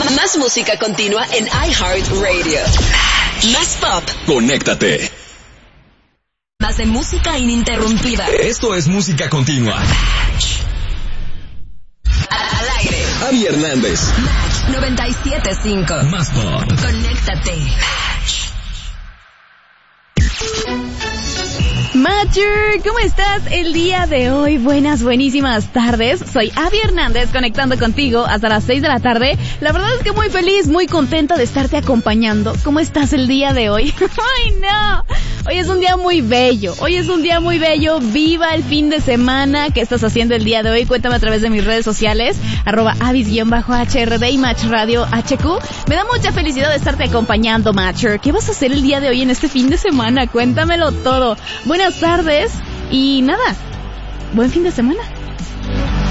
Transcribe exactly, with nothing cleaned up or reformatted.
Más música continua en iHeartRadio. Más pop. Conéctate. Más de música ininterrumpida. Esto es música continua. Al aire. Avi Hernández. Match noventa y siete punto cinco. Más pop. Conéctate. Matcher, ¿cómo estás el día de hoy? Buenas, buenísimas tardes. Soy Avi Hernández, conectando contigo hasta las seis de la tarde. La verdad es que muy feliz, muy contenta de estarte acompañando. ¿Cómo estás el día de hoy? ¡Ay, no! Hoy es un día muy bello. Hoy es un día muy bello. Viva el fin de semana. ¿Qué estás haciendo el día de hoy? Cuéntame a través de mis redes sociales, arroba avis-H R D y Match Radio H Q. Me da mucha felicidad de estarte acompañando, Matcher. ¿Qué vas a hacer el día de hoy en este fin de semana? Cuéntamelo todo. Buenas tardes y nada, buen fin de semana.